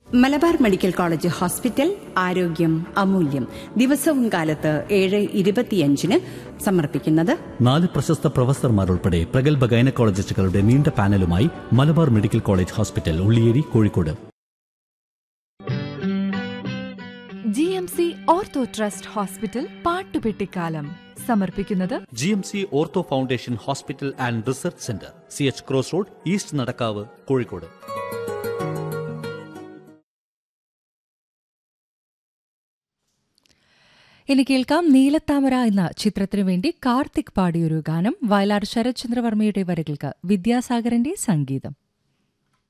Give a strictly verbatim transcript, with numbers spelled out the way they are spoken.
Malabar medical college hospital ആരോഗ്യം അമൂല്യം ദിവസവും കാലത്ത് ഏഴ് ഇരുപത്തിയഞ്ചിന് സമർപ്പിക്കുന്നത് നാല് പ്രശസ്ത പ്രൊഫസർമാരുൾപ്പെടെ പ്രഗത്ഭ ഗൈനക്കോളജിസ്റ്റുകളുടെ നീണ്ട പാനലുമായി Malabar medical college hospital Ulliyeri Kozhikode. G M C ortho trust hospital പാട്ടുപെട്ടിക്കാലം സമർപ്പിക്കുന്നത് G M C ortho foundation hospital and research centre, C H cross road, east Nadakkavu, Kozhikode. ഇനി കേൾക്കാം നീലത്താമര എന്ന ചിത്രത്തിനു വേണ്ടി കാർത്തിക് പാടിയൊരു ഗാനം. വയലാർ ശരത്ചന്ദ്രവർമ്മയുടെ വരികൾക്ക് വിദ്യാസാഗറിന്റെ സംഗീതം.